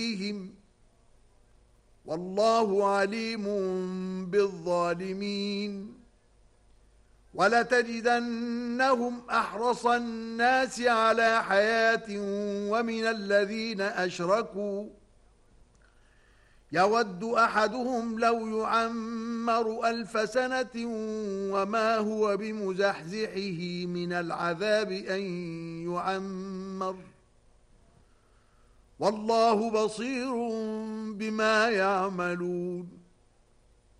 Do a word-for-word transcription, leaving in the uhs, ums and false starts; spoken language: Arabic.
فيهم والله عليم بالظالمين ولتجدنهم أحرص الناس على حياة ومن الذين أشركوا يود أحدهم لو يعمر ألف سنة وما هو بمزحزحه من العذاب أن يعمر والله بصير بما يعملون